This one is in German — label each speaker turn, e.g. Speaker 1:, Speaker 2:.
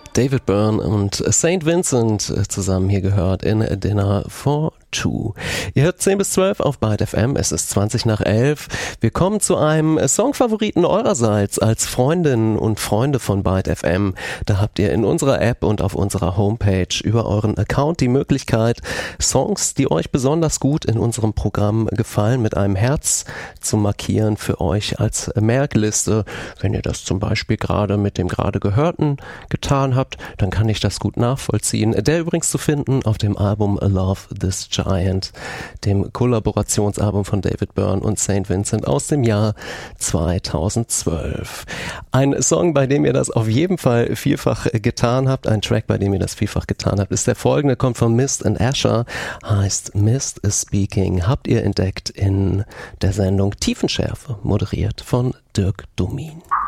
Speaker 1: David Byrne und St. Vincent zusammen hier gehört in Dinner for Two. Ihr hört 10 bis 12 auf Byte FM, es ist 20 nach 11. Wir kommen zu einem Songfavoriten eurerseits als Freundinnen und Freunde von Byte FM. Da habt ihr in unserer App und auf unserer Homepage über euren Account die Möglichkeit, Songs, die euch besonders gut in unserem Programm gefallen, mit einem Herz zu markieren für euch als Merkliste. Wenn ihr das zum Beispiel gerade mit dem gerade Gehörten getan habt, dann kann ich das gut nachvollziehen. Der übrigens zu finden auf dem Album Love This Giant, dem Kollaborationsalbum von David Byrne und St. Vincent aus dem Jahr 2012. Ein Song, bei dem ihr das auf jeden Fall vielfach getan habt, ein Track, bei dem ihr das vielfach getan habt, ist der folgende, kommt von Mist and Asher, heißt Mist is Speaking, habt ihr entdeckt in der Sendung Tiefenschärfe, moderiert von Dirk Domin.